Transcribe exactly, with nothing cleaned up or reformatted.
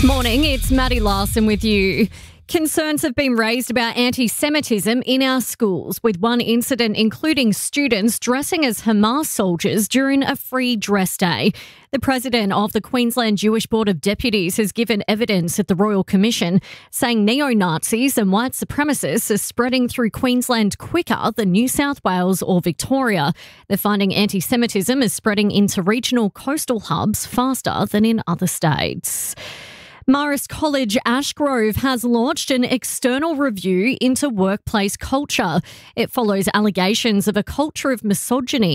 Morning, it's Maddie Larson with you. Concerns have been raised about anti-Semitism in our schools, with one incident including students dressing as Hamas soldiers during a free dress day. The president of the Queensland Jewish Board of Deputies has given evidence at the Royal Commission, saying neo-Nazis and white supremacists are spreading through Queensland quicker than New South Wales or Victoria. They're finding anti-Semitism is spreading into regional coastal hubs faster than in other states. Marist College Ashgrove has launched an external review into workplace culture. It follows allegations of a culture of misogyny